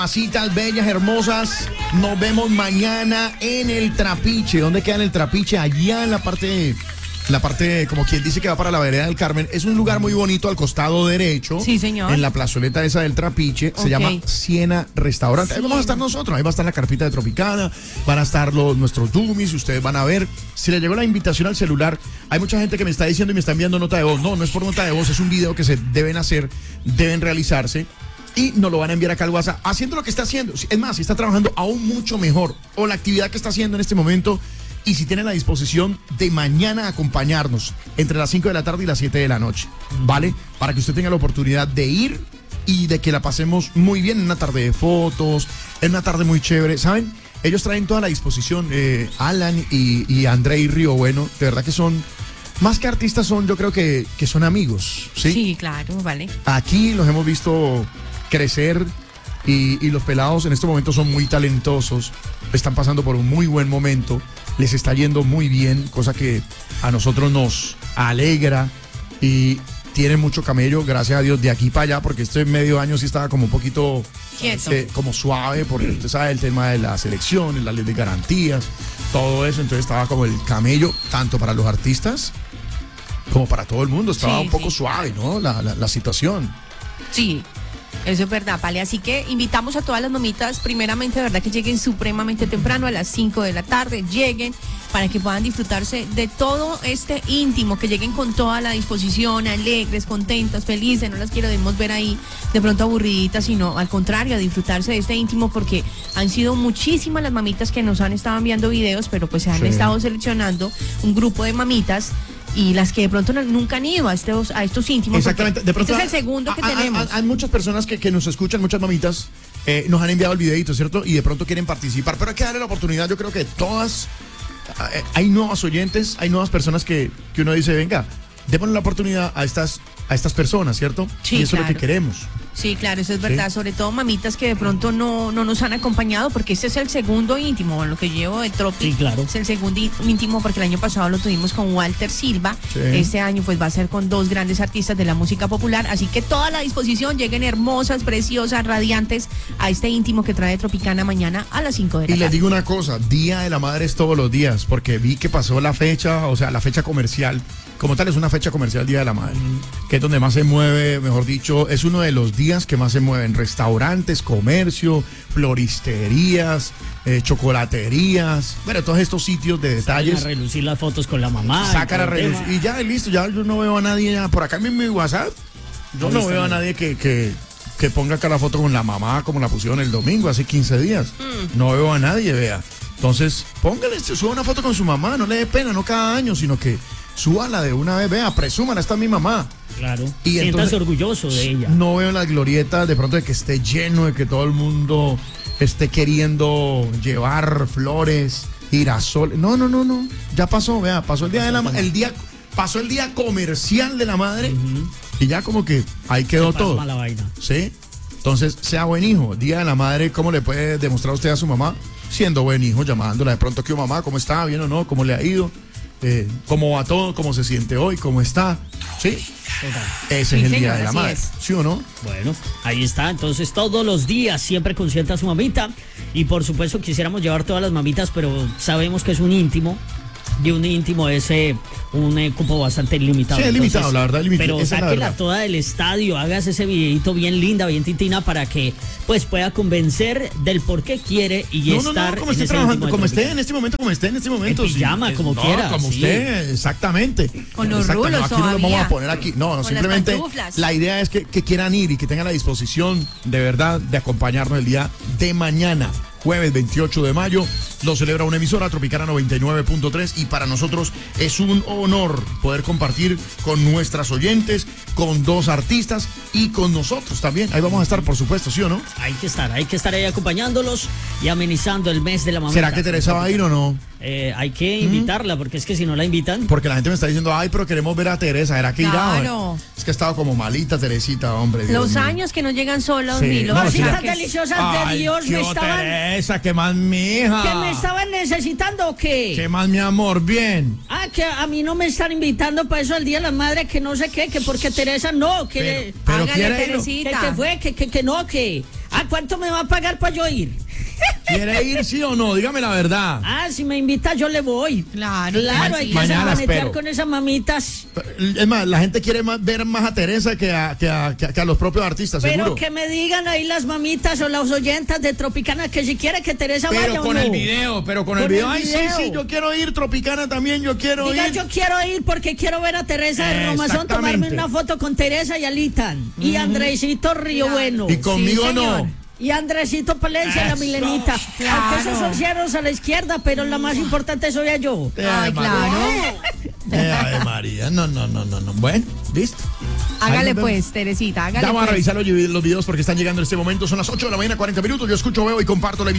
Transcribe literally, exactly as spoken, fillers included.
Masitas bellas, hermosas, nos vemos mañana en el Trapiche. ¿Dónde queda en el Trapiche? Allá en la parte, la parte, como quien dice que va para la vereda del Carmen. Es un lugar muy bonito al costado derecho. Sí, señor. En la plazoleta esa del Trapiche. Se Ok. llama Siena Restaurante. Ahí Siena. vamos a estar nosotros. Ahí va a estar la carpita de Tropicana. Van a estar los, nuestros dummies. Ustedes van a ver. Si le llegó la invitación al celular, hay mucha gente que me está diciendo y me está enviando nota de voz. No, no es por nota de voz. Es un video que se deben hacer, deben realizarse. Y nos lo van a enviar acá al WhatsApp, haciendo lo que está haciendo. Es más, si está trabajando aún mucho mejor, o la actividad que está haciendo en este momento, y si tiene la disposición de mañana acompañarnos entre las cinco de la tarde y las siete de la noche, ¿vale? Para que usted tenga la oportunidad de ir y de que la pasemos muy bien en una tarde de fotos, en una tarde muy chévere, ¿saben? Ellos traen toda la disposición, eh, Alan y, y Andrei Río Bueno, de verdad que son, más que artistas son, yo creo que, que son amigos, ¿sí? Sí, claro, vale. Aquí los hemos visto crecer y, y los pelados en este momento son muy talentosos, están pasando por un muy buen momento, les está yendo muy bien, cosa que a nosotros nos alegra y tienen mucho camello, gracias a Dios, de aquí para allá, porque este medio año sí estaba como un poquito Quieto. eh, como suave, porque usted sabe el tema de las elecciones, la ley de garantías, todo eso, entonces estaba como el camello, tanto para los artistas como para todo el mundo, estaba Sí, un poco sí. suave, ¿no? La, la, la situación. Sí, eso es verdad, Pale. Así que invitamos a todas las mamitas, primeramente, de verdad, que lleguen supremamente temprano, a las cinco de la tarde, lleguen para que puedan disfrutarse de todo este íntimo, que lleguen con toda la disposición, alegres, contentas, felices, no las queremos ver ahí de pronto aburriditas, sino al contrario, a disfrutarse de este íntimo, porque han sido muchísimas las mamitas que nos han estado enviando videos, pero pues se han Sí. estado seleccionando un grupo de mamitas y las que de pronto no- nunca han ido a estos, a estos íntimos. Exactamente. De pronto, este es el segundo que a- a- tenemos. a- Hay muchas personas que, que nos escuchan, muchas mamitas, eh, nos han enviado el videito, ¿cierto? Y de pronto quieren participar, pero hay que darle la oportunidad. Yo creo que todas, eh, hay nuevos oyentes, hay nuevas personas que, que uno dice, venga, démosle la oportunidad a estas, a estas personas, ¿cierto? Sí, y eso es lo claro. que queremos. Sí, claro, eso es Sí. verdad. Sobre todo mamitas que de pronto no, no nos han acompañado, porque este es el segundo íntimo, lo que llevo de Tropi. Sí, claro. Es el segundo í- íntimo, porque el año pasado lo tuvimos con Walter Silva. Sí. Este año pues va a ser con dos grandes artistas de la música popular. Así que toda la disposición, lleguen hermosas, preciosas, radiantes a este íntimo que trae Tropicana mañana a las cinco de la Y les tarde. digo una cosa, Día de la Madre es todos los días, porque vi que pasó la fecha, o sea, la fecha comercial, como tal es una fecha comercial Día de la Madre, que es donde más se mueve, mejor dicho, es uno de los días que más se mueven, restaurantes, comercio, floristerías, eh, chocolaterías, bueno, todos estos sitios de A detalles. relucir las fotos con la mamá. y Sacan a todo el relucir. tema. Y ya, listo, ya yo no veo a nadie ya, por acá en mi WhatsApp, yo Ahí no está. veo a nadie que, que, que ponga acá la foto con la mamá como la pusieron el domingo, hace quince días. No veo a nadie, vea. Entonces, póngale, suba una foto con su mamá, no le dé pena, no cada año, sino que súbala de una vez, vea, presúmala, esta es mi mamá. Claro. Y Siéntase entonces- orgulloso de ella. No veo en las glorietas de pronto de que esté lleno, de que todo el mundo esté queriendo llevar flores, girasol. No, no, no, no. Ya pasó, vea, pasó el día de la ma- el día pasó el día comercial de la madre y ya como que ahí quedó Se todo. pasma la vaina. ¿Sí? Entonces, sea buen hijo. Día de la madre, ¿cómo le puede demostrar usted a su mamá? Siendo buen hijo, llamándola de pronto que mamá, ¿cómo está? ¿Bien o no? ¿Cómo le ha ido? Eh, ¿Cómo va todo? ¿Cómo se siente hoy? ¿Cómo está? ¿Sí? Total. Ese Sí, es el señor, día de la así madre. es. ¿Sí o no? Bueno, ahí está. Entonces, todos los días siempre consienta a su mamita. Y por supuesto, quisiéramos llevar todas las mamitas, pero sabemos que es un íntimo. Y un íntimo es eh, un eh, cupo bastante limitado. Sí, es limitado, la verdad, es limitado. Pero Esa es la sáquela verdad. toda del estadio, hagas ese videito bien linda, bien titina, para que pues pueda convencer del por qué quiere y No, no, estar no, como en esté ese trabajando, íntimo de como esté Tropicana. en este momento, como esté en este momento. En sí. pijama, Eh, como no, quiera, como sí. usted, exactamente. Con los Exacto, rulos no, aquí no lo vamos todavía. a poner aquí. No, no, Con las simplemente pantuflas. la idea es que, que quieran ir y que tengan la disposición de verdad de acompañarnos el día de mañana. Jueves veintiocho de mayo, lo celebra una emisora Tropicana noventa y nueve punto tres y para nosotros es un honor poder compartir con nuestras oyentes, con dos artistas y con nosotros también. Ahí vamos a estar, por supuesto, ¿sí o no? Hay que estar, hay que estar ahí acompañándolos y amenizando el mes de la mamita. ¿Será que Teresa va a ir o no? Eh, hay que invitarla, porque es que si no la invitan, Porque la gente me está diciendo, ay, pero queremos ver a Teresa, ¿será que irá? Claro. Es que ha estado como malita Teresita, hombre. Dios Los mío. años que no llegan solos, Sí, ni los no, sí, achaques. la- deliciosas Ay, de Dios me tío estaban, Teresa, ¿qué más, mija? que me estaban necesitando o qué? ¿Qué más, mi amor? Bien. Ah, que a mí no me están invitando para eso el Día de la Madre, que no sé qué, que porque Teresa no, que, Pero Hágale, quiere- que, Teresita. que fue, que, que, que no, que ¿A cuánto me va a pagar para yo ir? ¿Quiere ir sí o no? Dígame la verdad. Ah, si me invita yo le voy. Claro, Claro, hay que Mañana la manetear espero. con esas mamitas. Es más, la gente quiere más- ver más a Teresa que a, que a, que a- que a los propios artistas, Pero seguro. que me digan ahí las mamitas o las oyentas de Tropicana que si quiere que Teresa Pero vaya o con no. el video, pero con, el Con video. el Ay, sí, video. sí, yo quiero ir. Tropicana también, yo quiero Diga, ir. yo quiero ir porque quiero ver a Teresa de Romazón, tomarme Exactamente. una foto con Teresa y Alitan. Y Andresito Río Claro. Bueno. Y conmigo Sí, señor. no. Y Andresito Palencia, la Eso. milenita. Claro. Aunque esos son cierros a la izquierda, pero la más importante soy yo. Ay, claro. Eh, Ay, María, no, no, no, no, no. Bueno, listo. Hágale Ahí nos vemos. pues, Teresita, hágale Ya vamos a pues. revisar los, los videos porque están llegando en este momento. Son las ocho de la mañana, cuarenta minutos. Yo escucho, veo y comparto la